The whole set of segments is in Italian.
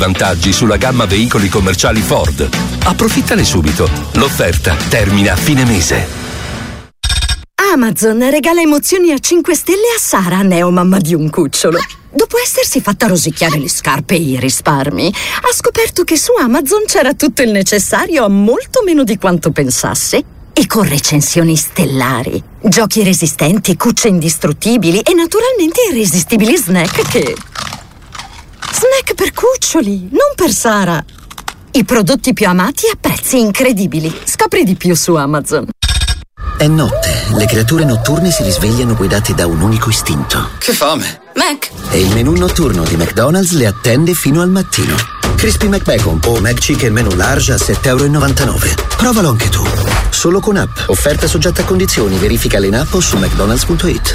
vantaggi sulla gamma veicoli commerciali Ford. Approfittane subito. L'offerta termina a fine mese. Amazon regala emozioni a 5 stelle a Sara, neomamma di un cucciolo. Dopo essersi fatta rosicchiare le scarpe e i risparmi, ha scoperto che su Amazon c'era tutto il necessario a molto meno di quanto pensasse. E con recensioni stellari, giochi resistenti, cucce indistruttibili e naturalmente irresistibili snack che... Snack per cuccioli, non per Sara. I prodotti più amati a prezzi incredibili. Scopri di più su Amazon. È notte, le creature notturne si risvegliano guidate da un unico istinto. Che fame! Mac! E il menù notturno di McDonald's le attende fino al mattino. Crispy McBacon o McChicken menù large a €7,99. Provalo anche tu. Solo con app. Offerta soggetta a condizioni. Verificale in app o su mcdonalds.it.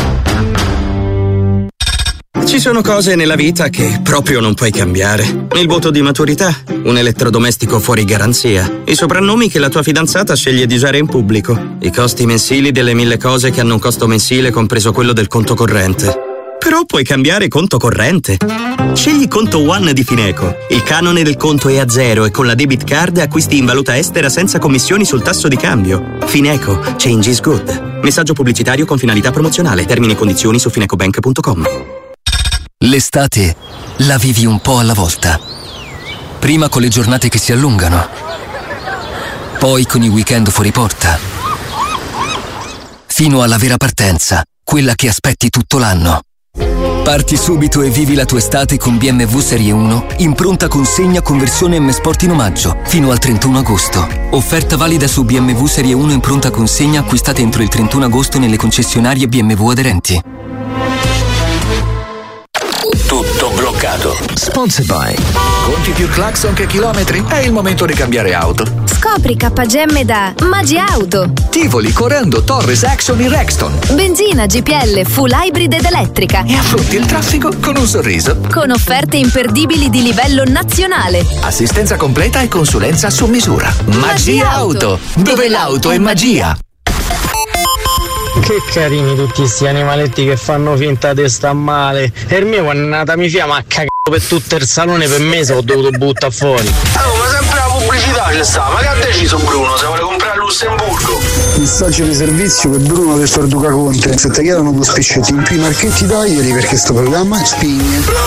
Ci sono cose nella vita che proprio non puoi cambiare. Il voto di maturità, un elettrodomestico fuori garanzia, i soprannomi che la tua fidanzata sceglie di usare in pubblico, i costi mensili delle 1000 cose che hanno un costo mensile compreso quello del conto corrente. Però puoi cambiare conto corrente. Scegli Conto One di Fineco. Il canone del conto è a zero e con la debit card acquisti in valuta estera senza commissioni sul tasso di cambio. Fineco. Change is good. Messaggio pubblicitario con finalità promozionale. Termini e condizioni su finecobank.com. L'estate la vivi un po' alla volta. Prima con le giornate che si allungano, poi con i weekend fuori porta, fino alla vera partenza, quella che aspetti tutto l'anno. Parti subito e vivi la tua estate con BMW Serie 1 in pronta consegna con versione M Sport in omaggio fino al 31 agosto. Offerta valida su BMW Serie 1 in pronta consegna acquistate entro il 31 agosto nelle concessionarie BMW aderenti. Tutto bloccato. Sponsored by. Conti più clacson che chilometri? È il momento di cambiare auto. Scopri KGM da Magi Auto. Tivoli, Corando, Torres, Action in Rexton. Benzina, GPL, full hybrid ed elettrica. E affronti il traffico con un sorriso. Con offerte imperdibili di livello nazionale. Assistenza completa e consulenza su misura. Magi Auto, dove l'auto è magia. Che carini tutti sti animaletti che fanno finta di sta male. E il mio quando è nata mi fiamma ha cagato per tutto il salone, per me se l'ho dovuto buttare fuori. Oh, ma sempre la pubblicità c'è sta, ma che ha deciso Bruno? Se vuole comprare a Lussemburgo? Messaggio di servizio per Bruno del Forduca Conte. Se ti chiedono due spiccetti in più i marchetti daglieli perché sto programma spigne.